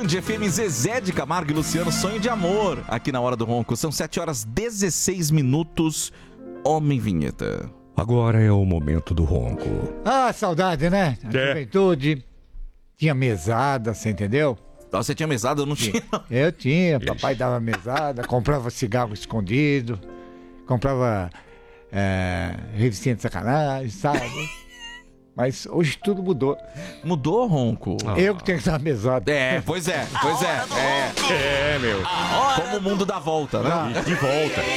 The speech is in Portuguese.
Band, FM Zezé de Camargo e Luciano, Sonho de Amor, aqui na Hora do Ronco. São 7h16. Homem Vinheta. Agora é o momento do ronco. Ah, saudade, né? A juventude tinha mesada, você entendeu? Você tinha mesada? Eu não tinha. Eu tinha, papai dava mesada, comprava cigarro escondido, comprava revistinha de sacanagem, sabe? Mas hoje tudo mudou. Mudou, Ronco? Eu que tenho que dar mesada. Pois é. É, meu. Como o mundo dá volta, né? De volta.